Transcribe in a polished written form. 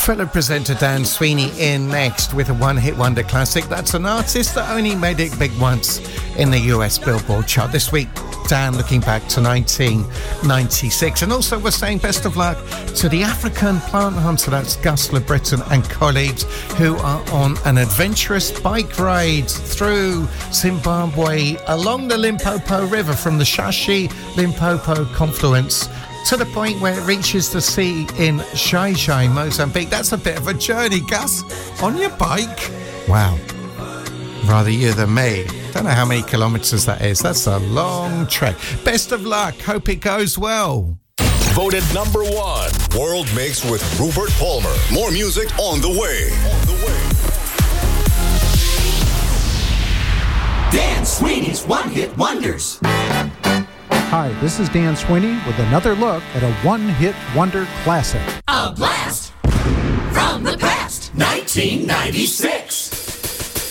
Fellow presenter Dan Sweeney in next with a one-hit wonder classic. That's an artist that only made it big once in the US Billboard chart. This week, Dan looking back to 1996. And also we're saying best of luck to the African plant hunter, that's Gus LeBreton and colleagues, who are on an adventurous bike ride through Zimbabwe along the Limpopo River from the Shashi-Limpopo confluence to the point where it reaches the sea in Xai-Xai, Mozambique. That's a bit of a journey, Gus, on your bike. Wow. Rather you than me. Don't know how many kilometres that is. That's a long trek. Best of luck. Hope it goes well. Voted number 1, World Mix with Rupert Palmer. More music on the way. Dan Sweeney's One-Hit Wonders. Hi, this is Dan Sweeney with another look at a one-hit wonder classic. A blast from the past, 1996.